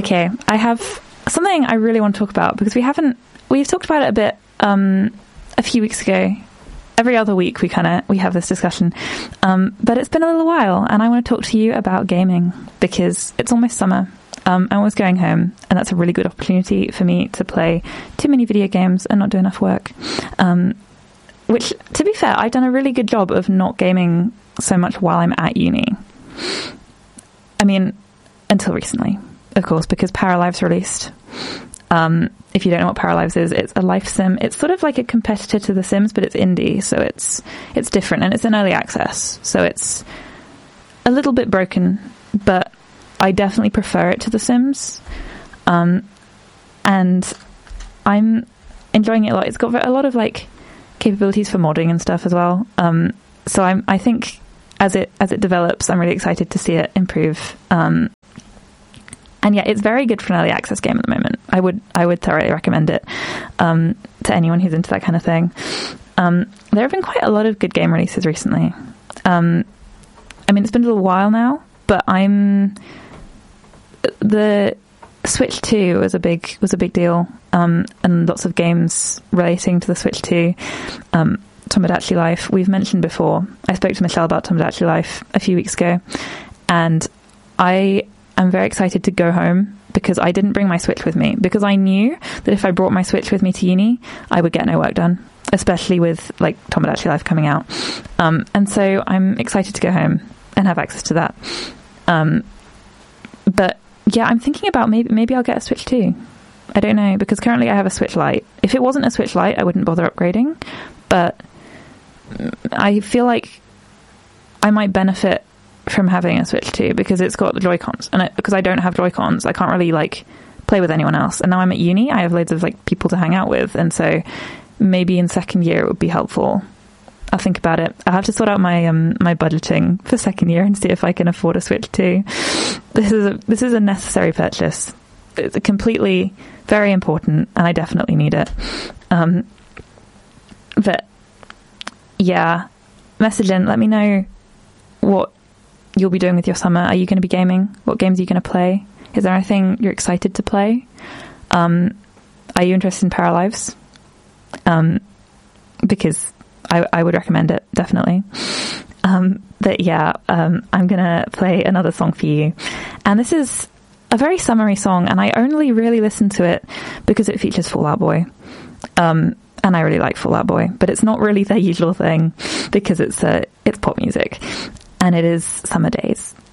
Okay, I have something I really want to talk about because we've talked about it a bit a few weeks ago. Every other week we have this discussion, but it's been a little while, and I want to talk to you about gaming because it's almost summer. I was going home, and that's a really good opportunity for me to play too many video games and not do enough work. Which, to be fair, I've done a really good job of not gaming so much while I'm at uni. I mean, until recently, of course, because Paralives released. If you don't know what Paralives is, it's a life sim. It's sort of like a competitor to The Sims, but it's indie, so it's different, and it's in early access, so it's a little bit broken, but I definitely prefer it to The Sims, and I'm enjoying it a lot. It's got a lot of like capabilities for modding and stuff as well. So I think as it develops, I'm really excited to see it improve. And yeah, it's very good for an early access game at the moment. I would thoroughly recommend it to anyone who's into that kind of thing. There have been quite a lot of good game releases recently. I mean, it's been a little while now, but the Switch 2 was a big deal, and lots of games relating to the Switch 2. Tomodachi Life, we've mentioned before. I spoke to Michelle about Tomodachi Life a few weeks ago, and I'm very excited to go home because I didn't bring my Switch with me because I knew that if I brought my Switch with me to uni, I would get no work done, especially with like Tomodachi Life coming out. And so I'm excited to go home and have access to that. But yeah, I'm thinking about maybe I'll get a Switch 2. I don't know, because currently I have a Switch Lite. If it wasn't a Switch Lite, I wouldn't bother upgrading, but I feel like I might benefit from having a Switch 2 because it's got the Joy-Cons, and because I don't have Joy-Cons, I can't really like play with anyone else. And now I'm at uni, I have loads of like people to hang out with, and so maybe in second year it would be helpful. I'll think about it. I'll have to sort out my my budgeting for second year and see if I can afford a Switch 2. This is a necessary purchase. It's completely very important, and I definitely need it. But yeah, message in. Let me know what you'll be doing with your summer. Are you going to be gaming? What games are you going to play? Is there anything you're excited to play? Are you interested in Paralives? Because I would recommend it, definitely. But yeah, I'm going to play another song for you. And this is a very summery song, and I only really listen to it because it features Fall Out Boy. And I really like Fall Out Boy, but it's not really their usual thing because it's pop music. And it is Summer Days.